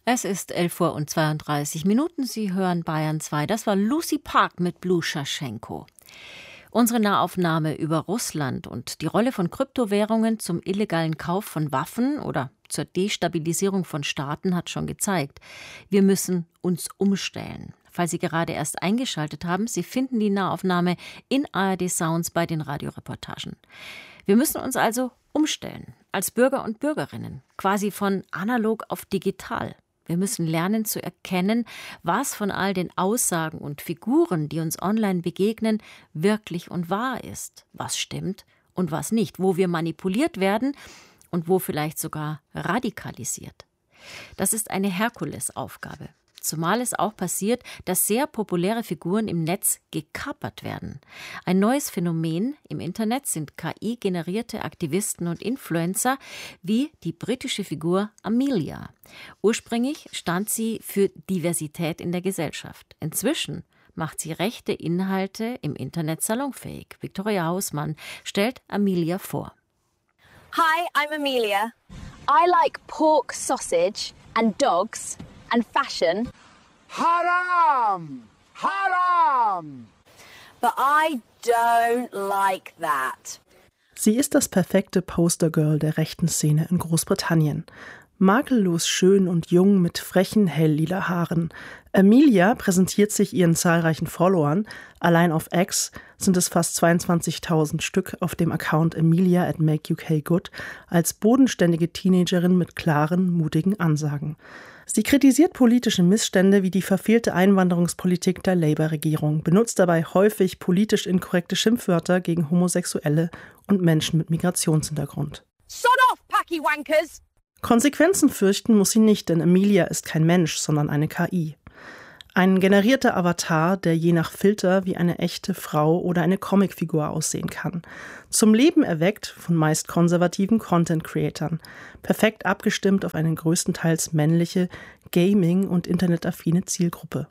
Es ist 11:32 Uhr. Sie hören Bayern 2. Das war Lucy Park mit Bluschaschenko. Unsere Nahaufnahme über Russland und die Rolle von Kryptowährungen zum illegalen Kauf von Waffen oder zur Destabilisierung von Staaten hat schon gezeigt, wir müssen uns umstellen. Falls Sie gerade erst eingeschaltet haben, Sie finden die Nahaufnahme in ARD Sounds bei den Radioreportagen. Wir müssen uns also umstellen, als Bürger und Bürgerinnen, quasi von analog auf digital. Wir müssen lernen zu erkennen, was von all den Aussagen und Figuren, die uns online begegnen, wirklich und wahr ist, was stimmt und was nicht, wo wir manipuliert werden und wo vielleicht sogar radikalisiert. Das ist eine Herkulesaufgabe. Zumal es auch passiert, dass sehr populäre Figuren im Netz gekapert werden. Ein neues Phänomen im Internet sind KI-generierte Aktivisten und Influencer wie die britische Figur Amelia. Ursprünglich stand sie für Diversität in der Gesellschaft. Inzwischen macht sie rechte Inhalte im Internet salonfähig. Viktoria Hausmann stellt Amelia vor. Hi, I'm Amelia. I like pork sausage and dogs and fashion. Haram! Haram! But I don't like that. Sie ist das perfekte Postergirl der rechten Szene in Großbritannien. Makellos schön und jung mit frechen, hell-lila Haaren. Amelia präsentiert sich ihren zahlreichen Followern. Allein auf X sind es fast 22.000 Stück auf dem Account Amelia@MakeUKGood als bodenständige Teenagerin mit klaren, mutigen Ansagen. Sie kritisiert politische Missstände wie die verfehlte Einwanderungspolitik der Labour-Regierung, benutzt dabei häufig politisch inkorrekte Schimpfwörter gegen Homosexuelle und Menschen mit Migrationshintergrund. Sod off, Packy Wankers! Konsequenzen fürchten muss sie nicht, denn Amelia ist kein Mensch, sondern eine KI. Ein generierter Avatar, der je nach Filter wie eine echte Frau oder eine Comicfigur aussehen kann. Zum Leben erweckt von meist konservativen Content-Creatern. Perfekt abgestimmt auf eine größtenteils männliche, Gaming- und internetaffine Zielgruppe.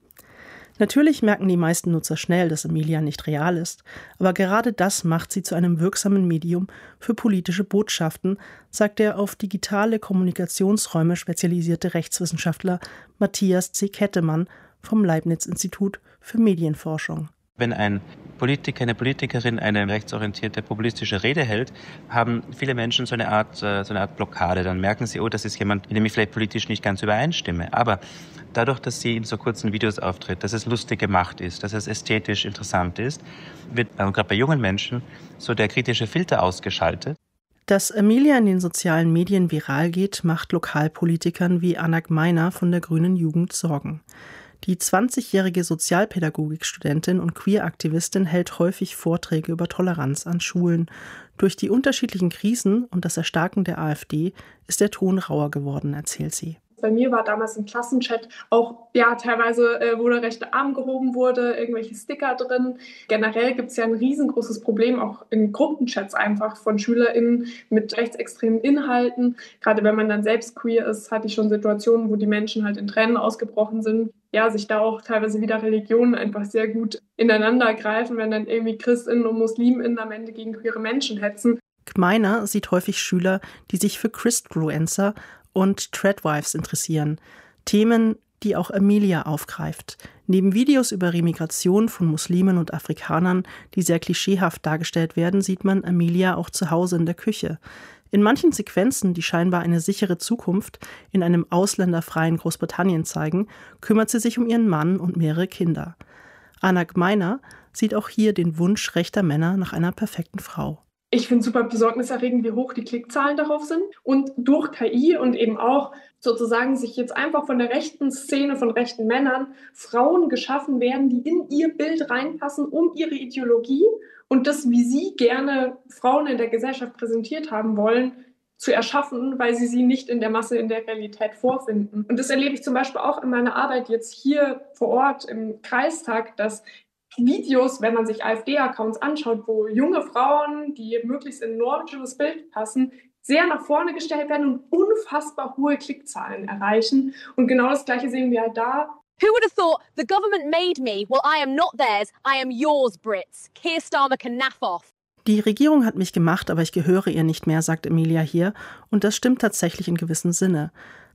Natürlich merken die meisten Nutzer schnell, dass Amelia nicht real ist, aber gerade das macht sie zu einem wirksamen Medium für politische Botschaften, sagt der auf digitale Kommunikationsräume spezialisierte Rechtswissenschaftler Matthias C. Kettemann vom Leibniz-Institut für Medienforschung. Wenn ein Politiker, eine Politikerin eine rechtsorientierte populistische Rede hält, haben viele Menschen so eine Art Blockade. Dann merken sie, oh, das ist jemand, mit dem ich vielleicht politisch nicht ganz übereinstimme. Aber dadurch, dass sie in so kurzen Videos auftritt, dass es lustig gemacht ist, dass es ästhetisch interessant ist, wird gerade bei jungen Menschen so der kritische Filter ausgeschaltet. Dass Amelia in den sozialen Medien viral geht, macht Lokalpolitikern wie Anna Gmeiner von der Grünen Jugend Sorgen. Die 20-jährige Sozialpädagogikstudentin und Queer-Aktivistin hält häufig Vorträge über Toleranz an Schulen. Durch die unterschiedlichen Krisen und das Erstarken der AfD ist der Ton rauer geworden, erzählt sie. Bei mir war damals im Klassenchat auch, teilweise, wo der rechte Arm gehoben wurde, irgendwelche Sticker drin. Generell gibt es ja ein riesengroßes Problem, auch in Gruppenchats einfach von SchülerInnen mit rechtsextremen Inhalten. Gerade wenn man dann selbst queer ist, hatte ich schon Situationen, wo die Menschen halt in Tränen ausgebrochen sind. Ja, sich da auch teilweise wieder Religionen einfach sehr gut ineinander greifen, wenn dann irgendwie ChristInnen und MuslimInnen am Ende gegen queere Menschen hetzen. Gmeiner sieht häufig Schüler, die sich für Christfluencer und Tradwives interessieren. Themen, die auch Amelia aufgreift. Neben Videos über Remigration von Muslimen und Afrikanern, die sehr klischeehaft dargestellt werden, sieht man Amelia auch zu Hause in der Küche. In manchen Sequenzen, die scheinbar eine sichere Zukunft in einem ausländerfreien Großbritannien zeigen, kümmert sie sich um ihren Mann und mehrere Kinder. Anna Gmeiner sieht auch hier den Wunsch rechter Männer nach einer perfekten Frau. Ich finde super besorgniserregend, wie hoch die Klickzahlen darauf sind. Und durch KI und eben auch sozusagen sich jetzt einfach von der rechten Szene, von rechten Männern, Frauen geschaffen werden, die in ihr Bild reinpassen, um ihre Ideologie und das, wie sie gerne Frauen in der Gesellschaft präsentiert haben wollen, zu erschaffen, weil sie nicht in der Masse, in der Realität vorfinden. Und das erlebe ich zum Beispiel auch in meiner Arbeit jetzt hier vor Ort im Kreistag, dass Videos, wenn man sich AfD-Accounts anschaut, wo junge Frauen, die möglichst in ein normatives Bild passen, sehr nach vorne gestellt werden und unfassbar hohe Klickzahlen erreichen. Und genau das Gleiche sehen wir halt da. Who would have thought the government made me? Well, I am not theirs. I am yours, Brits. Keir Starmer can naff off. Die Regierung hat mich gemacht, aber ich gehöre ihr nicht mehr, sagt Amelia hier. Und das stimmt tatsächlich in gewissem Sinne.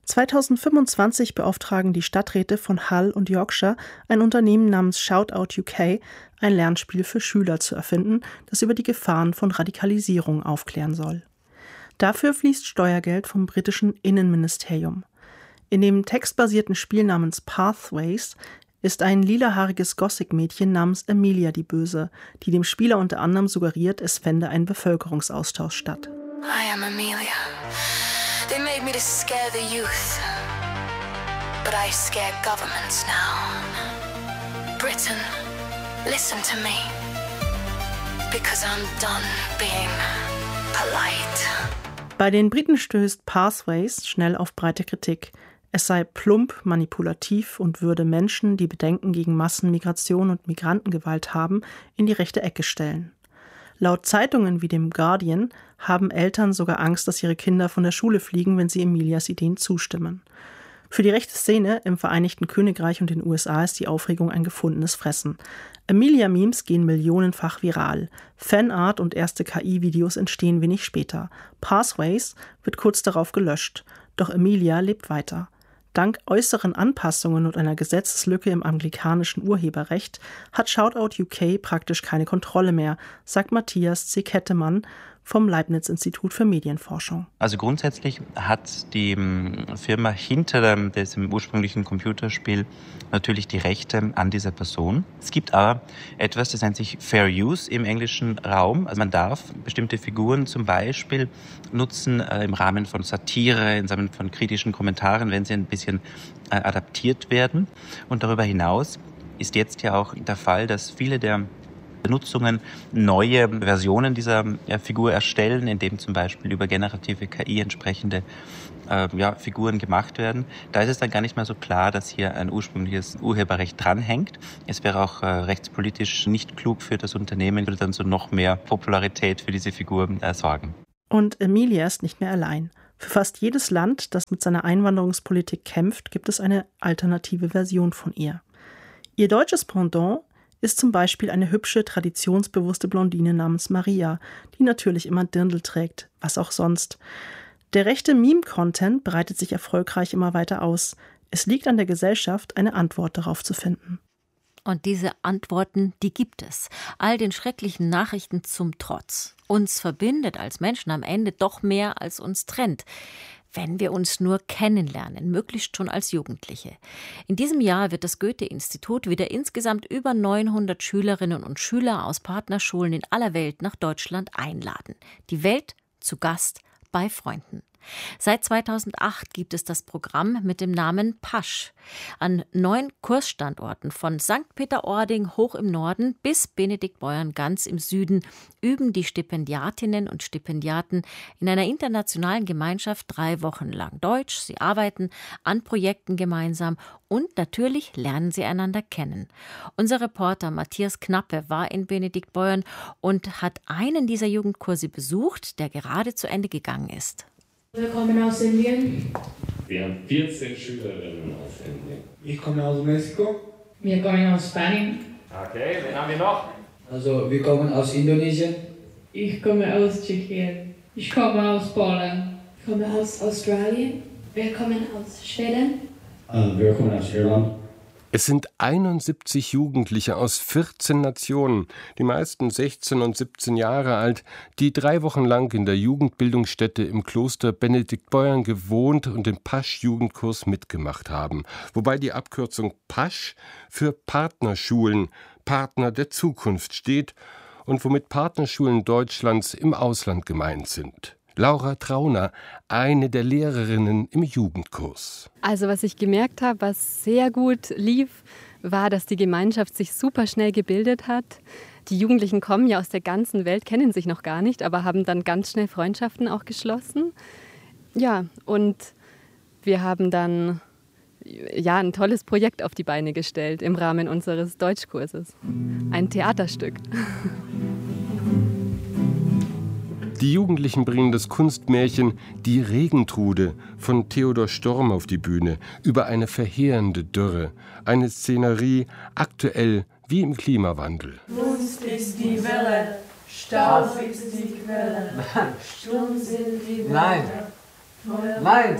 2025 beauftragen die Stadträte von Hull und Yorkshire ein Unternehmen namens Shoutout UK, ein Lernspiel für Schüler zu erfinden, das über die Gefahren von Radikalisierung aufklären soll. Dafür fließt Steuergeld vom britischen Innenministerium. In dem textbasierten Spiel namens Pathways ist ein lilahaariges Gothic-Mädchen namens Amelia die Böse, die dem Spieler unter anderem suggeriert, es fände einen Bevölkerungsaustausch statt. I am Amelia. They made me to scare the youth. But I scare governments now. Britain, listen to me. Because I'm done being polite. Bei den Briten stößt Pathways schnell auf breite Kritik. Es sei plump, manipulativ und würde Menschen, die Bedenken gegen Massenmigration und Migrantengewalt haben, in die rechte Ecke stellen. Laut Zeitungen wie dem Guardian haben Eltern sogar Angst, dass ihre Kinder von der Schule fliegen, wenn sie Emilias Ideen zustimmen. Für die rechte Szene im Vereinigten Königreich und den USA ist die Aufregung ein gefundenes Fressen. Amelia-Memes gehen millionenfach viral. Fanart und erste KI-Videos entstehen wenig später. Pathways wird kurz darauf gelöscht. Doch Amelia lebt weiter. Dank äußeren Anpassungen und einer Gesetzeslücke im anglikanischen Urheberrecht hat Shoutout UK praktisch keine Kontrolle mehr, sagt Matthias C. Kettemann vom Leibniz-Institut für Medienforschung. Also grundsätzlich hat die Firma hinter diesem ursprünglichen Computerspiel natürlich die Rechte an dieser Person. Es gibt aber etwas, das nennt sich Fair Use im englischen Raum. Also man darf bestimmte Figuren zum Beispiel nutzen im Rahmen von Satire, im Rahmen von kritischen Kommentaren, wenn sie ein bisschen adaptiert werden. Und darüber hinaus ist jetzt ja auch der Fall, dass viele der Benutzungen neue Versionen dieser Figur erstellen, indem zum Beispiel über generative KI entsprechende Figuren gemacht werden. Da ist es dann gar nicht mehr so klar, dass hier ein ursprüngliches Urheberrecht dranhängt. Es wäre auch rechtspolitisch nicht klug für das Unternehmen, würde dann so noch mehr Popularität für diese Figur sorgen. Und Amelia ist nicht mehr allein. Für fast jedes Land, das mit seiner Einwanderungspolitik kämpft, gibt es eine alternative Version von ihr. Ihr deutsches Pendant ist zum Beispiel eine hübsche, traditionsbewusste Blondine namens Maria, die natürlich immer Dirndl trägt, was auch sonst. Der rechte Meme-Content breitet sich erfolgreich immer weiter aus. Es liegt an der Gesellschaft, eine Antwort darauf zu finden. Und diese Antworten, die gibt es. All den schrecklichen Nachrichten zum Trotz. Uns verbindet als Menschen am Ende doch mehr, als uns trennt. Wenn wir uns nur kennenlernen, möglichst schon als Jugendliche. In diesem Jahr wird das Goethe-Institut wieder insgesamt über 900 Schülerinnen und Schüler aus Partnerschulen in aller Welt nach Deutschland einladen. Die Welt zu Gast bei Freunden. Seit 2008 gibt es das Programm mit dem Namen Pasch. An 9 Kursstandorten von St. Peter-Ording hoch im Norden bis Benediktbeuern ganz im Süden üben die Stipendiatinnen und Stipendiaten in einer internationalen Gemeinschaft 3 Wochen lang Deutsch. Sie arbeiten an Projekten gemeinsam und natürlich lernen sie einander kennen. Unser Reporter Matthias Knappe war in Benediktbeuern und hat einen dieser Jugendkurse besucht, der gerade zu Ende gegangen ist. Wir kommen aus Indien. Wir haben 14 Schülerinnen aus Indien. Ich komme aus Mexiko. Wir kommen aus Spanien. Okay, wen haben wir noch? Also, wir kommen aus Indonesien. Ich komme aus Tschechien. Ich komme aus Polen. Ich komme aus Australien. Wir kommen aus Schweden. Wir kommen aus Irland. Es sind 71 Jugendliche aus 14 Nationen, die meisten 16 und 17 Jahre alt, die 3 Wochen lang in der Jugendbildungsstätte im Kloster Benediktbeuern gewohnt und den Pasch-Jugendkurs mitgemacht haben. Wobei die Abkürzung Pasch für Partnerschulen, Partner der Zukunft steht und womit Partnerschulen Deutschlands im Ausland gemeint sind. Laura Trauner, eine der Lehrerinnen im Jugendkurs. Also was ich gemerkt habe, was sehr gut lief, war, dass die Gemeinschaft sich super schnell gebildet hat. Die Jugendlichen kommen ja aus der ganzen Welt, kennen sich noch gar nicht, aber haben dann ganz schnell Freundschaften auch geschlossen. Ja, und wir haben dann ein tolles Projekt auf die Beine gestellt im Rahmen unseres Deutschkurses. Ein Theaterstück. Die Jugendlichen bringen das Kunstmärchen ¡Die Regentrude von Theodor Storm auf die Bühne über eine verheerende Dürre. Eine Szenerie aktuell wie im Klimawandel. Dunst ist die Welle, Staub ist die Quelle, stumm sind die Wälder. Nein, Nein.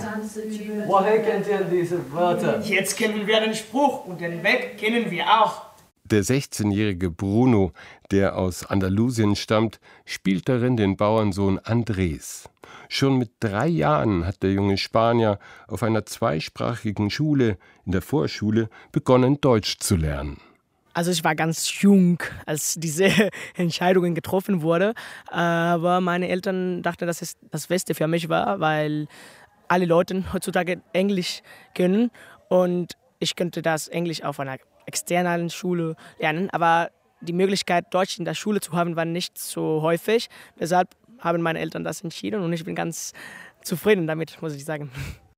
Woher kennt ihr diese Wörter? Jetzt kennen wir den Spruch und den Weg kennen wir auch. Der 16-jährige Bruno, der aus Andalusien stammt, spielt darin den Bauernsohn Andrés. Schon mit 3 Jahren hat der junge Spanier auf einer zweisprachigen Schule, in der Vorschule, begonnen, Deutsch zu lernen. Also ich war ganz jung, als diese Entscheidung getroffen wurde. Aber meine Eltern dachten, dass es das Beste für mich war, weil alle Leute heutzutage Englisch können. Und ich könnte das Englisch auf einer externen Schule lernen. Aber die Möglichkeit, Deutsch in der Schule zu haben, war nicht so häufig. Deshalb haben meine Eltern das entschieden und ich bin ganz zufrieden damit, muss ich sagen.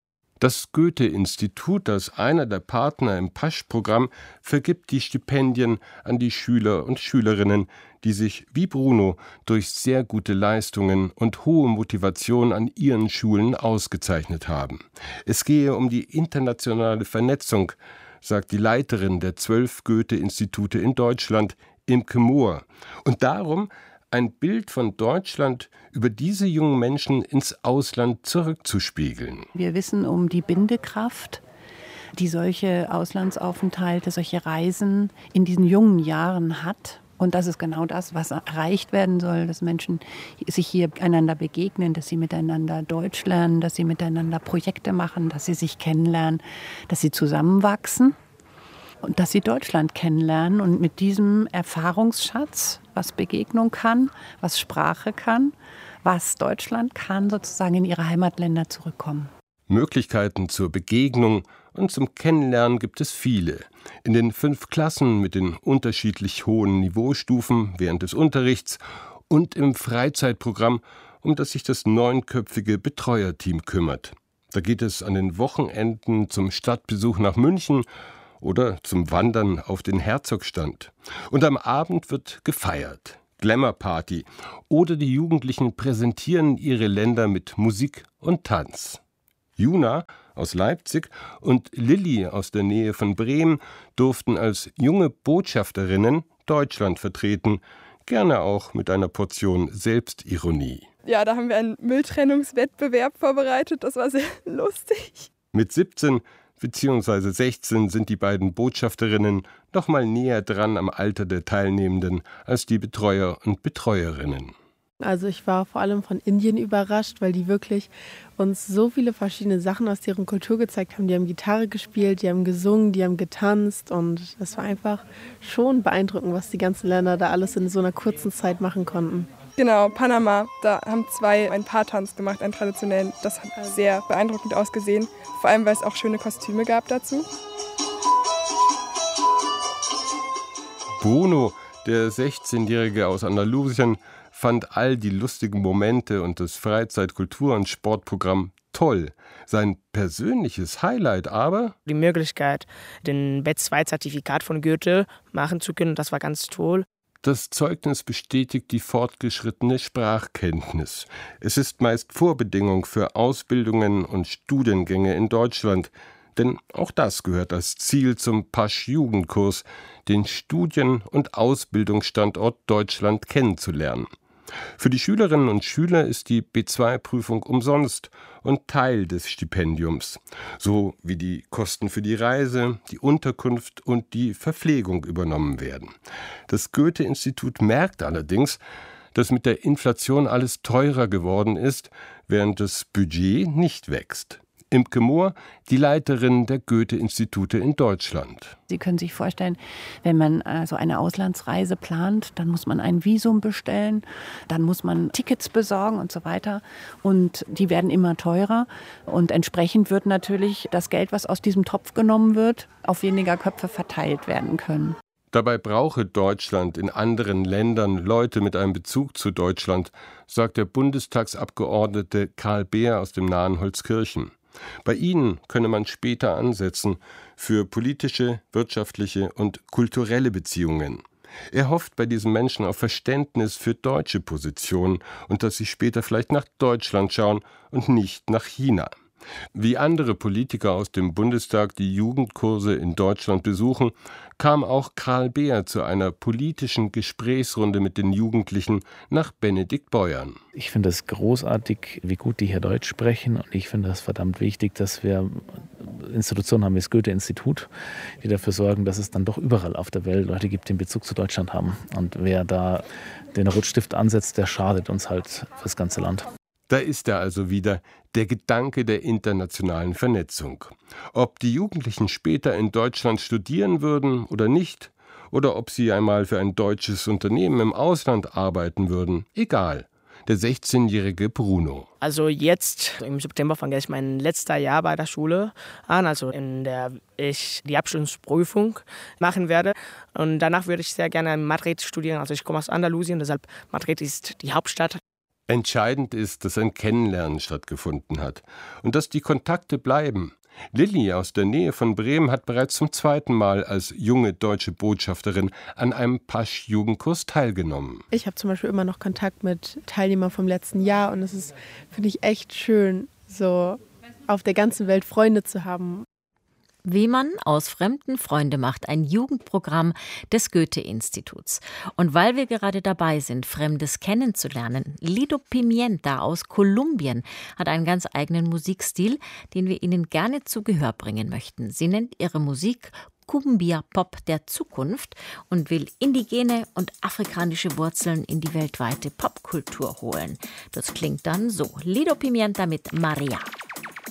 Das Goethe-Institut, als einer der Partner im Pasch-Programm, vergibt die Stipendien an die Schüler und Schülerinnen, die sich wie Bruno durch sehr gute Leistungen und hohe Motivation an ihren Schulen ausgezeichnet haben. Es gehe um die internationale Vernetzung, sagt die Leiterin der 12 Goethe-Institute in Deutschland, Imke Mohr, und darum, ein Bild von Deutschland über diese jungen Menschen ins Ausland zurückzuspiegeln. Wir wissen um die Bindekraft, die solche Auslandsaufenthalte, solche Reisen in diesen jungen Jahren hat. Und das ist genau das, was erreicht werden soll, dass Menschen sich hier einander begegnen, dass sie miteinander Deutsch lernen, dass sie miteinander Projekte machen, dass sie sich kennenlernen, dass sie zusammenwachsen. Und dass sie Deutschland kennenlernen und mit diesem Erfahrungsschatz, was Begegnung kann, was Sprache kann, was Deutschland kann, sozusagen in ihre Heimatländer zurückkommen. Möglichkeiten zur Begegnung und zum Kennenlernen gibt es viele. In den 5 Klassen mit den unterschiedlich hohen Niveaustufen während des Unterrichts und im Freizeitprogramm, um das sich das 9-köpfige Betreuerteam kümmert. Da geht es an den Wochenenden zum Stadtbesuch nach München oder zum Wandern auf den Herzogstand. Und am Abend wird gefeiert. Glamour-Party. Oder die Jugendlichen präsentieren ihre Länder mit Musik und Tanz. Juna aus Leipzig und Lilly aus der Nähe von Bremen durften als junge Botschafterinnen Deutschland vertreten, gerne auch mit einer Portion Selbstironie. Ja, da haben wir einen Mülltrennungswettbewerb vorbereitet, das war sehr lustig. Mit 17 bzw. 16 sind die beiden Botschafterinnen noch mal näher dran am Alter der Teilnehmenden als die Betreuer und Betreuerinnen. Also ich war vor allem von Indien überrascht, weil die wirklich uns so viele verschiedene Sachen aus deren Kultur gezeigt haben. Die haben Gitarre gespielt, die haben gesungen, die haben getanzt und das war einfach schon beeindruckend, was die ganzen Länder da alles in so einer kurzen Zeit machen konnten. Genau, Panama, da haben 2 einen Paartanz gemacht, einen traditionellen. Das hat sehr beeindruckend ausgesehen, vor allem weil es auch schöne Kostüme gab dazu. Bruno, der 16-Jährige aus Andalusien, fand all die lustigen Momente und das Freizeit-, Kultur- und Sportprogramm toll. Sein persönliches Highlight aber? Die Möglichkeit, den B2-Zertifikat von Goethe machen zu können, das war ganz toll. Das Zeugnis bestätigt die fortgeschrittene Sprachkenntnis. Es ist meist Vorbedingung für Ausbildungen und Studiengänge in Deutschland. Denn auch das gehört als Ziel zum Pasch-Jugendkurs, den Studien- und Ausbildungsstandort Deutschland kennenzulernen. Für die Schülerinnen und Schüler ist die B2-Prüfung umsonst und Teil des Stipendiums, so wie die Kosten für die Reise, die Unterkunft und die Verpflegung übernommen werden. Das Goethe-Institut merkt allerdings, dass mit der Inflation alles teurer geworden ist, während das Budget nicht wächst. Imke Mohr, die Leiterin der Goethe-Institute in Deutschland. Sie können sich vorstellen, wenn man so eine Auslandsreise plant, dann muss man ein Visum bestellen, dann muss man Tickets besorgen und so weiter. Und die werden immer teurer. Und entsprechend wird natürlich das Geld, was aus diesem Topf genommen wird, auf weniger Köpfe verteilt werden können. Dabei brauche Deutschland in anderen Ländern Leute mit einem Bezug zu Deutschland, sagt der Bundestagsabgeordnete Karl Beer aus dem nahen Holzkirchen. Bei ihnen könne man später ansetzen für politische, wirtschaftliche und kulturelle Beziehungen. Er hofft bei diesen Menschen auf Verständnis für deutsche Positionen und dass sie später vielleicht nach Deutschland schauen und nicht nach China. Wie andere Politiker aus dem Bundestag die Jugendkurse in Deutschland besuchen, kam auch Karl Beer zu einer politischen Gesprächsrunde mit den Jugendlichen nach Benediktbeuern. Ich finde es großartig, wie gut die hier Deutsch sprechen, und ich finde es verdammt wichtig, dass wir Institutionen haben wie das Goethe-Institut, die dafür sorgen, dass es dann doch überall auf der Welt Leute gibt, die einen Bezug zu Deutschland haben. Und wer da den Rotstift ansetzt, der schadet uns halt fürs ganze Land. Da ist er also wieder, der Gedanke der internationalen Vernetzung. Ob die Jugendlichen später in Deutschland studieren würden oder nicht, oder ob sie einmal für ein deutsches Unternehmen im Ausland arbeiten würden, egal. Der 16-jährige Bruno. Also jetzt im September fange ich mein letztes Jahr bei der Schule an, also in der ich die Abschlussprüfung machen werde. Und danach würde ich sehr gerne in Madrid studieren. Also ich komme aus Andalusien, deshalb Madrid ist die Hauptstadt. Entscheidend ist, dass ein Kennenlernen stattgefunden hat und dass die Kontakte bleiben. Lilly aus der Nähe von Bremen hat bereits zum 2. Mal als junge deutsche Botschafterin an einem Pasch-Jugendkurs teilgenommen. Ich habe zum Beispiel immer noch Kontakt mit Teilnehmern vom letzten Jahr, und es ist, finde ich, echt schön, so auf der ganzen Welt Freunde zu haben. Wie man aus Fremden Freunde macht, ein Jugendprogramm des Goethe-Instituts. Und weil wir gerade dabei sind, Fremdes kennenzulernen, Lido Pimienta aus Kolumbien hat einen ganz eigenen Musikstil, den wir Ihnen gerne zu Gehör bringen möchten. Sie nennt ihre Musik Cumbia Pop der Zukunft und will indigene und afrikanische Wurzeln in die weltweite Popkultur holen. Das klingt dann so. Lido Pimienta mit Maria.